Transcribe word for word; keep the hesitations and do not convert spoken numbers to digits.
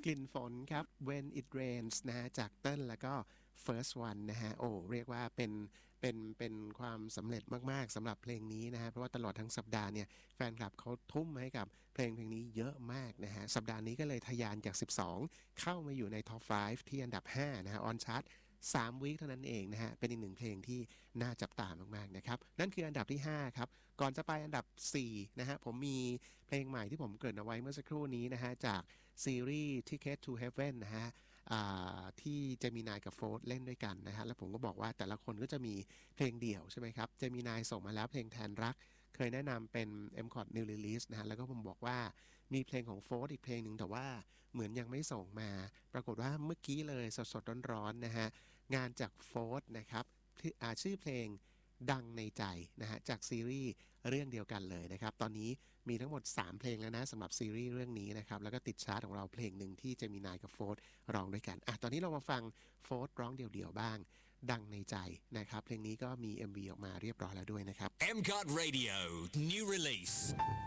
กลิ่นฝนครับ When It Rains นะฮะจากเติ้ลแล้วก็ First One นะฮะโอ้เรียกว่าเป็นเป็นเป็นความสำเร็จมากๆสำหรับเพลงนี้นะฮะเพราะว่าตลอดทั้งสัปดาห์เนี่ยแฟนคลับเขาทุ่มให้กับเพลงเพลงนี้เยอะมากนะฮะสัปดาห์นี้ก็เลยทะยานจากสิบสองเข้ามาอยู่ในท็อปห้าที่อันดับห้านะฮะออนชาร์ตสามวีคเท่านั้นเองนะฮะเป็นอีกหนึ่งเพลงที่น่าจับตามากๆนะครับนั่นคืออันดับที่ห้าครับก่อนจะไปอันดับสี่นะฮะผมมีเพลงใหม่ที่ผมเกริ่นเอาไว้เมื่อสักครู่นี้นะฮะจากซีรีส์ Ticket to Heaven นะฮะที่เจมินายกับโฟร์ธเล่นด้วยกันนะฮะแล้วผมก็บอกว่าแต่ละคนก็จะมีเพลงเดี่ยวใช่ไหมครับเจมินายส่งมาแล้วเพลงแทนรักเคยแนะนำเป็น เอ็ม คอ ที New Release นะฮะแล้วก็ผมบอกว่ามีเพลงของโฟร์ธอีกเพลงหนึ่งแต่ว่าเหมือนยังไม่ส่งมาปรากฏว่าเมื่อกี้เลยสดๆร้อนๆนะฮะงานจากโฟร์ธนะครับชื่อเพลงดังในใจนะฮะจากซีรีส์เรื่องเดียวกันเลยนะครับตอนนี้มีทั้งหมดสามเพลงแล้วนะสำหรับซีรีส์เรื่องนี้นะครับแล้วก็ติดชาร์ตของเราเพลงหนึ่งที่เจมินายกับโฟร์ธร้องด้วยกันอ่ะตอนนี้เรามาฟังโฟร์ธร้องเดี่ยวๆบ้างดังในใจนะครับเพลงนี้ก็มี เอ็ม วี ออกมาเรียบร้อยแล้วด้วยนะครับเอ็ม ซี โอ ที Radio New Release